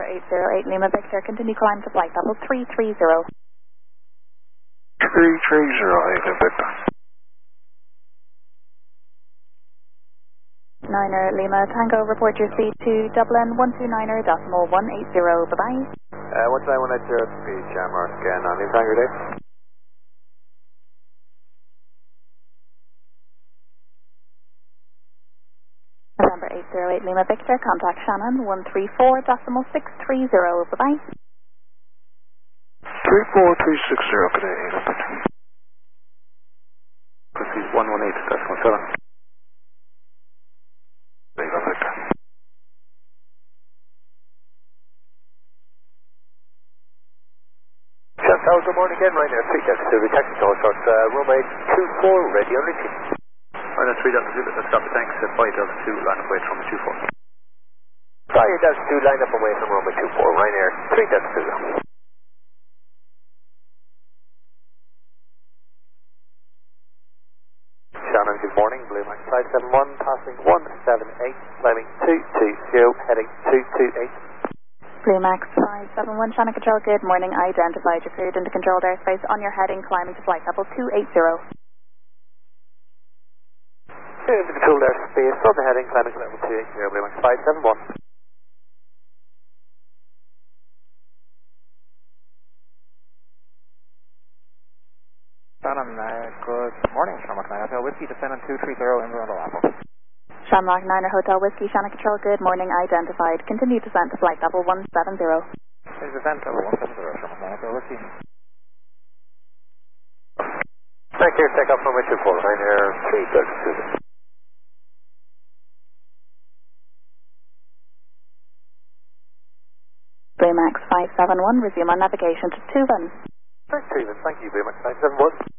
November 808 Lima Victor, continue climb to flight level 330. 330 Lima Victor. Niner Lima Tango, report your speed to Dublin 129.180. Bye-bye. 19180 speed, Jammer, again on Lima Tango day. November 808 Lima Victor, contact Shannon 134.630. Bye-bye. 34360, Canadian Victor. Proceed 118.7. Lima Victor. Good morning again, Ryanair 3.2, technical short, runway 24, ready on reaching. Ryanair 3.2, let's stop the tanks at flight altitude, line up away from 24. Flight altitude, line up away from runway 24, Ryanair 3.2. Shannon, good morning, Blue Max 571, passing 178, climbing 220, heading 228. Blue Max 571 Shannon Control, good morning. Identified your cleared into controlled airspace on your heading, climbing to flight level 280. Into controlled airspace on the heading, climbing to level 280, Blue Max 571. Shannon, good morning, Shamrock 9 Hotel Whiskey, descendant 230 in Rundle Apple. Shamrock 9 Hotel Whiskey, Shannon Control, good morning. Identified. Continue descent to flight level 170. Please descent level 170, Shamrock 9 Hotel Whiskey. Thank you, take off runway 24, Ryanair 3.2. Blue Max 571, resume on navigation to Tuvan. Thank you, Blue Max 571.